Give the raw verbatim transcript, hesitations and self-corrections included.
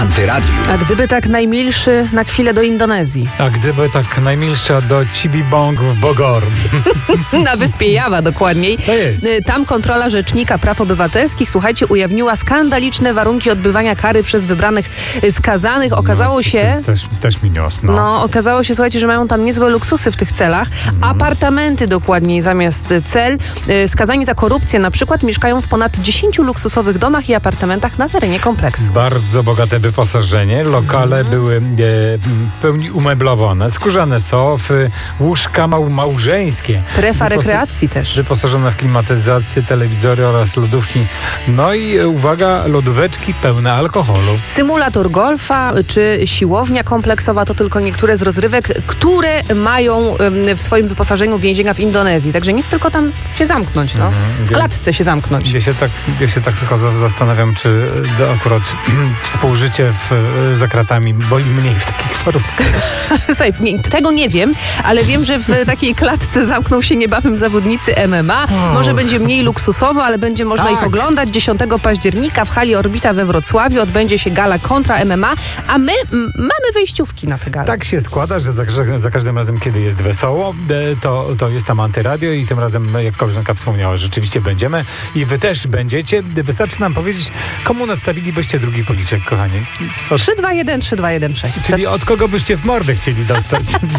Antyradiu. A gdyby tak najmilszy na chwilę do Indonezji? A gdyby tak najmilsza do Cibibong w Bogor. Na wyspie Jawa dokładniej. To jest. Tam kontrola Rzecznika Praw Obywatelskich, słuchajcie, ujawniła skandaliczne warunki odbywania kary przez wybranych skazanych. Okazało no, się... To, też, też mi niosno. No, okazało się, słuchajcie, że mają tam niezłe luksusy w tych celach. Mhm. Apartamenty dokładniej zamiast cel. Skazani za korupcję na przykład mieszkają w ponad dziesięciu luksusowych domach i apartamentach na terenie kompleksu. Bardzo bogate wyposażenie. Lokale Mhm. były e, w pełni umeblowane. Skórzane sofy, łóżka mał, małżeńskie. Strefa Wyposa- rekreacji też. Wyposażone w klimatyzację, telewizory oraz lodówki. No i e, uwaga, lodóweczki pełne alkoholu. Symulator golfa czy siłownia kompleksowa to tylko niektóre z rozrywek, które mają em, w swoim wyposażeniu więzienia w Indonezji. Także nic, tylko tam się zamknąć, no. Mhm. W klatce się zamknąć. Ja się tak, ja się tak tylko za- zastanawiam, czy to akurat współżycie w, za kratami boli mniej w takich warunkach. Słuchaj, nie, tego nie wiem, ale wiem, że w takiej klatce zamkną się niebawem zawodnicy M M A. Och. Może będzie mniej luksusowo, ale będzie można Tak. ich oglądać. dziesiątego października w hali Orbita we Wrocławiu odbędzie się gala kontra M M A, a my m, mamy wejściówki na tę galę. Tak się składa, że za, że za każdym razem, kiedy jest wesoło, e, to, to jest tam Antyradio i tym razem, jak koleżanka wspomniała, rzeczywiście będziemy i wy też będziecie. Wystarczy nam powiedzieć, komu nadstawilibyście drugi policzek, kochani. Od, trzy dwa jeden trzy dwa jeden sześć. czyli od kogo byście w mordę chcieli dostać.